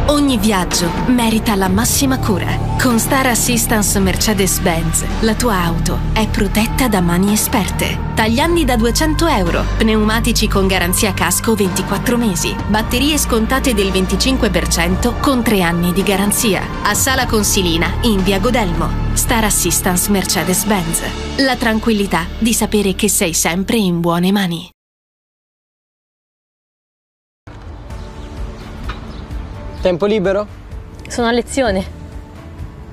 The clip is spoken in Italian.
Ogni viaggio merita la massima cura. Con Star Assistance Mercedes-Benz, la tua auto è protetta da mani esperte. Tagliandi da €200, pneumatici con garanzia casco 24 mesi, batterie scontate del 25% con 3 anni di garanzia. A Sala Consilina, in via Godelmo. Star Assistance Mercedes-Benz. La tranquillità di sapere che sei sempre in buone mani. Tempo libero? Sono a lezione.